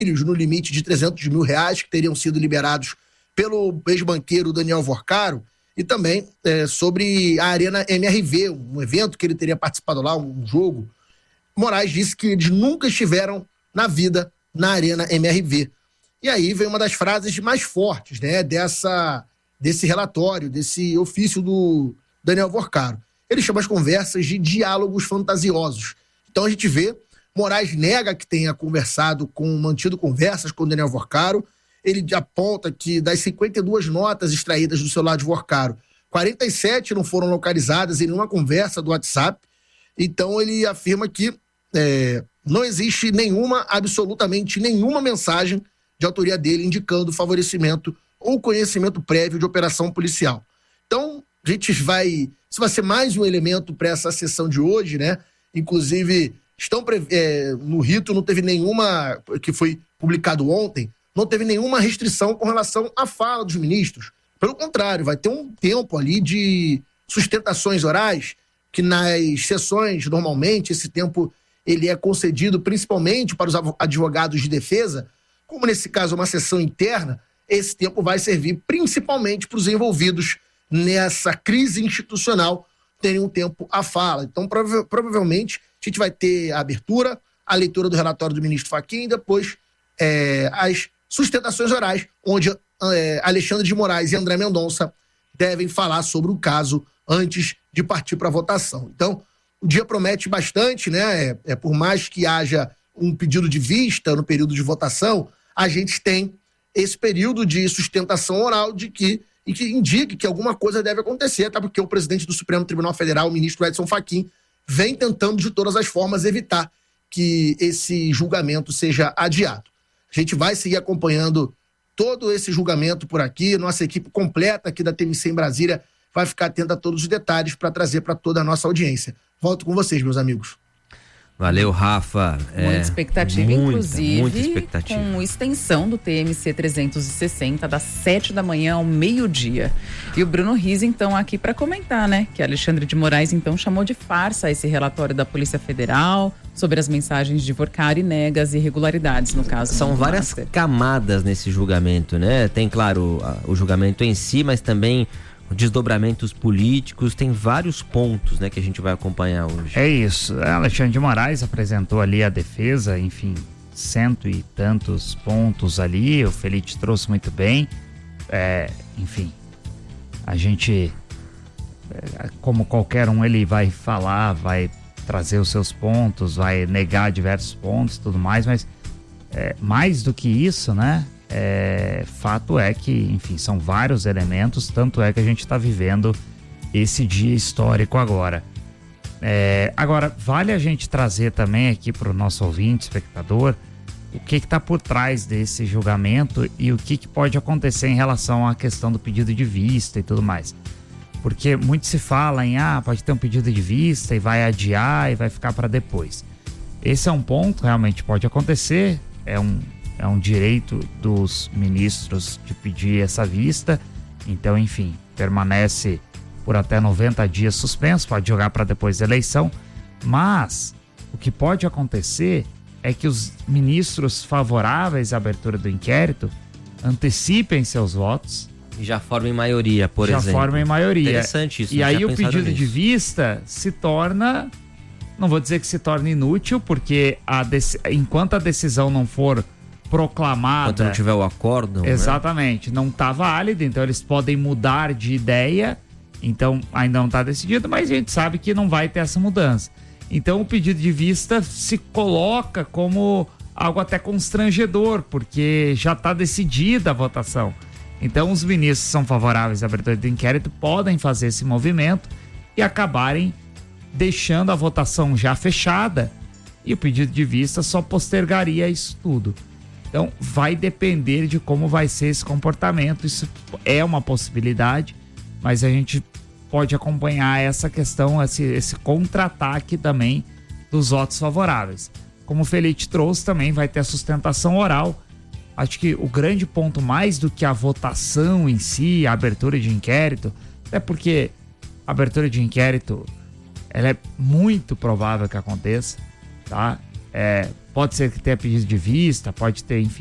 no limite de R$300 mil, que teriam sido liberados pelo ex-banqueiro Daniel Vorcaro, e também sobre a Arena MRV, um evento que ele teria participado lá, um jogo. Moraes disse que eles nunca estiveram na vida na Arena MRV. E aí vem uma das frases mais fortes, né, desse relatório, desse ofício do Daniel Vorcaro. Ele chama as conversas de diálogos fantasiosos. Então a gente vê, Moraes nega que tenha mantido conversas com o Daniel Vorcaro. Ele aponta que das 52 notas extraídas do celular de Vorcaro, 47 não foram localizadas em nenhuma conversa do WhatsApp. Então ele afirma que não existe absolutamente nenhuma mensagem de autoria dele indicando favorecimento ou conhecimento prévio de operação policial. Então, isso vai ser mais um elemento para essa sessão de hoje, né? Inclusive, no rito não teve nenhuma, que foi publicado ontem, não teve nenhuma restrição com relação à fala dos ministros. Pelo contrário, vai ter um tempo ali de sustentações orais, que nas sessões, normalmente, esse tempo ele é concedido principalmente para os advogados de defesa. Como nesse caso é uma sessão interna, esse tempo vai servir principalmente para os envolvidos nessa crise institucional terem um tempo à fala. Então, provavelmente, a gente vai ter a abertura, a leitura do relatório do ministro Fachin e depois as sustentações orais, onde Alexandre de Moraes e André Mendonça devem falar sobre o caso antes de partir para a votação. Então, o dia promete bastante, né? Por mais que haja um pedido de vista no período de votação, a gente tem esse período de sustentação oral e que indique que alguma coisa deve acontecer, até porque o presidente do Supremo Tribunal Federal, o ministro Edson Fachin, vem tentando de todas as formas evitar que esse julgamento seja adiado. A gente vai seguir acompanhando todo esse julgamento por aqui, nossa equipe completa aqui da TMC em Brasília vai ficar atenta a todos os detalhes para trazer para toda a nossa audiência. Volto com vocês, meus amigos. Valeu, Rafa. Muita expectativa, inclusive, muita expectativa. Com extensão do TMC 360 das 7 da manhã ao meio-dia. E o Bruno Riz, então, aqui para comentar, né? Que Alexandre de Moraes, então, chamou de farsa esse relatório da Polícia Federal sobre as mensagens de Vorcaro e nega as irregularidades, no caso. São várias camadas nesse julgamento, né? Tem, claro, o julgamento em si, mas também desdobramentos políticos, tem vários pontos, né, que a gente vai acompanhar hoje. É isso, Alexandre de Moraes apresentou ali a defesa, enfim, 100 e tantos pontos ali, o Felipe trouxe muito bem, enfim, a gente, como qualquer um, ele vai falar, vai trazer os seus pontos, vai negar diversos pontos e tudo mais, mas mais do que isso, né, fato é que, enfim, são vários elementos, tanto é que a gente está vivendo esse dia histórico agora. Agora, vale a gente trazer também aqui para o nosso ouvinte, espectador, o que está por trás desse julgamento e o que pode acontecer em relação à questão do pedido de vista e tudo mais. Porque muito se fala em, pode ter um pedido de vista e vai adiar e vai ficar para depois. Esse é um ponto, realmente pode acontecer, é um direito dos ministros de pedir essa vista, então, enfim, permanece por até 90 dias suspenso, pode jogar para depois da eleição, mas o que pode acontecer é que os ministros favoráveis à abertura do inquérito antecipem seus votos. E já formem maioria, por exemplo. Já formem maioria. Interessante isso. E aí o pedido de vista se torna, não vou dizer que se torna inútil, porque enquanto a decisão não for proclamada... Enquanto não tiver o acórdão, exatamente, né? Não está válido, então eles podem mudar de ideia, então ainda não está decidido, mas a gente sabe que não vai ter essa mudança. Então o pedido de vista se coloca como algo até constrangedor, porque já está decidida a votação. Então os ministros que são favoráveis à abertura do inquérito podem fazer esse movimento e acabarem deixando a votação já fechada, e o pedido de vista só postergaria isso tudo. Então, vai depender de como vai ser esse comportamento. Isso é uma possibilidade, mas a gente pode acompanhar essa questão, esse contra-ataque também dos votos favoráveis. Como o Felipe trouxe, também vai ter a sustentação oral. Acho que o grande ponto, mais do que a votação em si, a abertura de inquérito, até porque a abertura de inquérito, ela é muito provável que aconteça, tá? pode ser que tenha pedido de vista, pode ter, enfim.